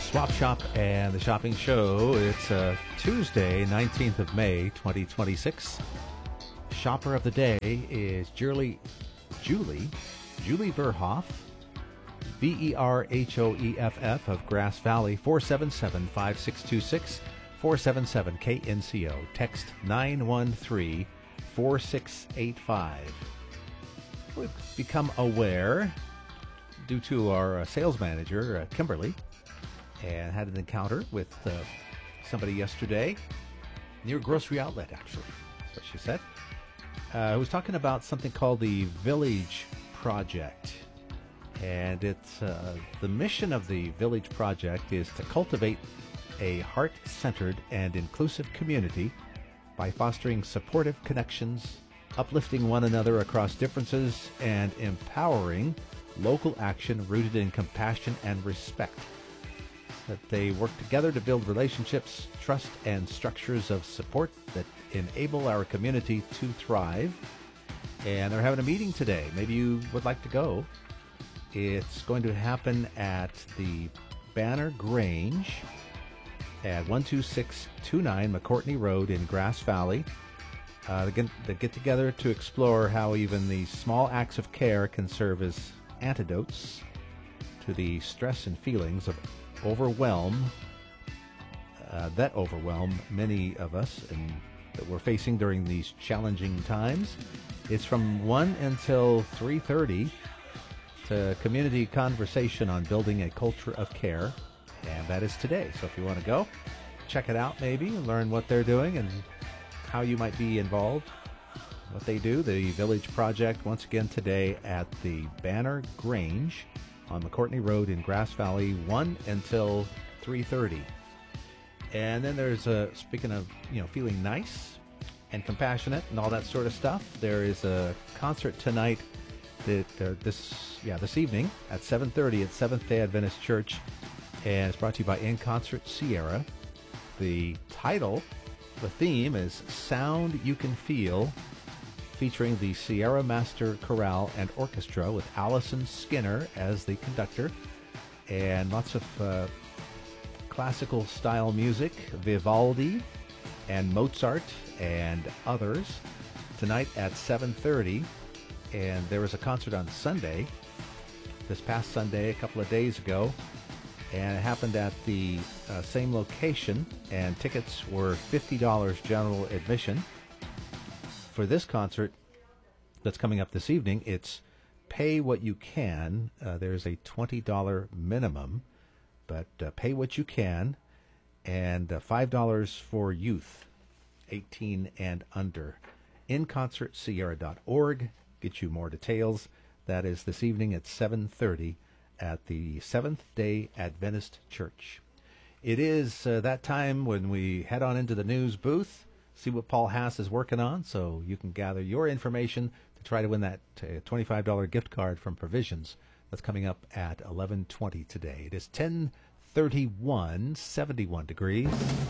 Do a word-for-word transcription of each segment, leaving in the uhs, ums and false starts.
Swap Shop and the Shopping Show. It's uh, Tuesday, nineteenth of May, twenty twenty-six. Shopper of the day is Julie, Julie, Julie Verhoff, V E R H O E F F of Grass Valley, four seven seven, five six two six, four seven seven K N C O. Text nine one three, four six eight five. We've become aware, due to our uh, sales manager, uh, Kimberly, and had an encounter with uh, somebody yesterday near a grocery outlet, actually. That's what she said. Uh, who was talking about something called the Village Project. And it's uh, the mission of the Village Project is to cultivate a heart-centered and inclusive community by fostering supportive connections, uplifting one another across differences, and empowering local action rooted in compassion and respect. That they work together to build relationships, trust, and structures of support that enable our community to thrive. And they're having a meeting today. Maybe you would like to go. It's going to happen at the Banner Grange at one two six two nine McCourtney Road in Grass Valley. Uh, they, get, they get together to explore how even the small acts of care can serve as antidotes to the stress and feelings of overwhelm uh, that overwhelm many of us and that we're facing during these challenging times. It's from one until three thirty to community conversation on building a culture of care, and that is today. So if you want to go, check it out maybe, learn what they're doing and how you might be involved, what they do. The Village Project, once again today at the Banner Grange on McCourtney Road in Grass Valley, one until three thirty. And then there's a, speaking of, you know, feeling nice and compassionate and all that sort of stuff, there is a concert tonight that uh, this, yeah, this evening at seven thirty at Seventh-day Adventist Church, and it's brought to you by In Concert Sierra. The title, the theme is Sound You Can Feel, featuring the Sierra Master Chorale and Orchestra with Allison Skinner as the conductor, and lots of uh, classical style music, Vivaldi and Mozart and others, tonight at seven thirty. And there was a concert on Sunday, this past Sunday, a couple of days ago, and it happened at the uh, same location, and tickets were fifty dollars general admission. For this concert that's coming up this evening, it's pay what you can. Uh, there's a twenty dollars minimum, but uh, pay what you can, and uh, five dollars for youth, eighteen and under. in concert sierra dot org. Get you more details. That is this evening at seven thirty at the Seventh-day Adventist Church. It is uh, that time when we head on into the news booth, see what Paul Haas is working on, so you can gather your information to try to win that uh, twenty-five dollars gift card from Provisions. That's coming up at eleven twenty today. It is ten thirty-one, seventy-one degrees.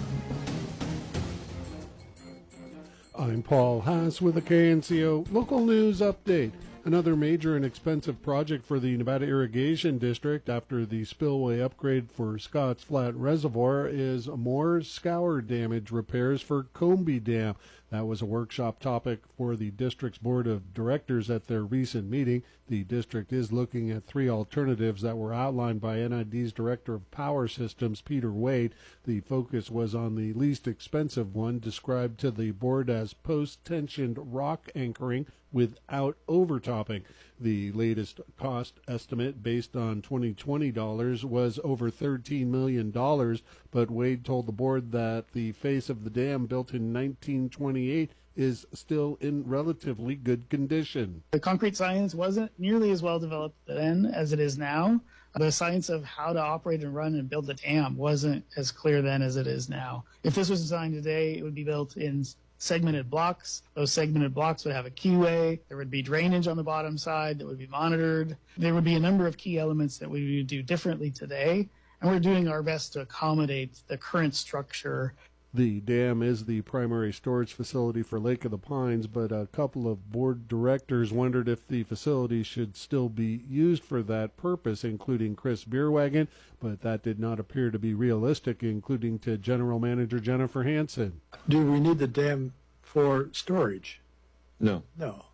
I'm Paul Haas with a K N C O local news update. Another major and expensive project for the Nevada Irrigation District after the spillway upgrade for Scotts Flat Reservoir is more scour damage repairs for Combie Dam. That was a workshop topic for the district's board of directors at their recent meeting. The district is looking at three alternatives that were outlined by N I D's Director of Power Systems, Peter Wade. The focus was on the least expensive one, described to the board as post-tensioned rock anchoring without overtopping. The latest cost estimate based on twenty twenty dollars was over thirteen million dollars, but Wade told the board that the face of the dam, built in nineteen twenty-eight, is still in relatively good condition. The concrete science wasn't nearly as well developed then as it is now. The science of how to operate and run and build the dam wasn't as clear then as it is now. If this was designed today, it would be built in segmented blocks. Those segmented blocks would have a keyway. There would be drainage on the bottom side that would be monitored. There would be a number of key elements that we would do differently today, and we're doing our best to accommodate the current structure The dam is the primary storage facility for Lake of the Pines, but a couple of board directors wondered if the facility should still be used for that purpose, including Chris Beerwagen, but that did not appear to be realistic, including to General Manager Jennifer Hansen. Do we need the dam for storage? No. No.